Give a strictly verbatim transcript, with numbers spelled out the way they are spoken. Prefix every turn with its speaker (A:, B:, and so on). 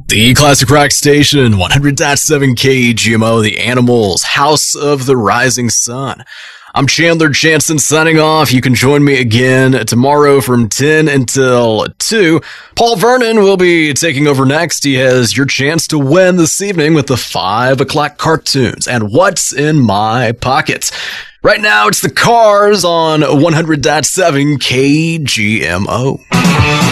A: The Classic Rock Station, one hundred point seven K G M O, The Animals, House of the Rising Sun. I'm Chandler Jansen signing off. You can join me again tomorrow from ten until two. Paul Vernon will be taking over next. He has your chance to win this evening with the five o'clock cartoons and What's in My Pockets. Right now, it's the Cars on one hundred point seven K G M O.